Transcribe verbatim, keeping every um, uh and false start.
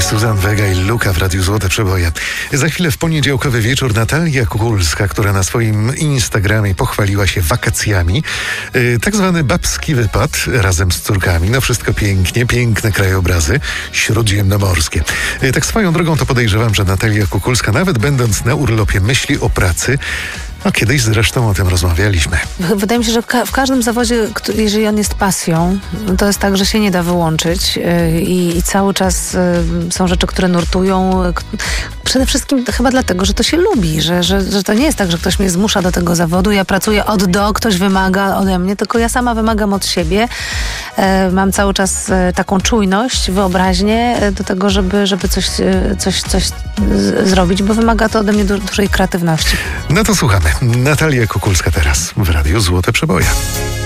Suzanne Vega i Luka w Radiu Złote Przeboje. Za chwilę w poniedziałkowy wieczór Natalia Kukulska, która na swoim Instagramie pochwaliła się wakacjami. Yy, tak zwany babski wypad razem z córkami. No wszystko pięknie, piękne krajobrazy śródziemnomorskie. Yy, tak swoją drogą to podejrzewam, że Natalia Kukulska, nawet będąc na urlopie, myśli o pracy. No kiedyś zresztą o tym rozmawialiśmy. Wydaje mi się, że w, ka- w każdym zawodzie, jeżeli on jest pasją, to jest tak, że się nie da wyłączyć yy, i, i cały czas yy, są rzeczy, które nurtują. K- przede wszystkim chyba dlatego, że to się lubi, że, że, że to nie jest tak, że ktoś mnie zmusza do tego zawodu, ja pracuję od do, ktoś wymaga ode mnie, tylko ja sama wymagam od siebie. Yy, mam cały czas yy, taką czujność, wyobraźnię yy, do tego, żeby, żeby coś, yy, coś, coś z- zrobić, bo wymaga to ode mnie du- dużej kreatywności. No to słuchamy. Natalia Kukulska teraz w Radiu Złote Przeboje.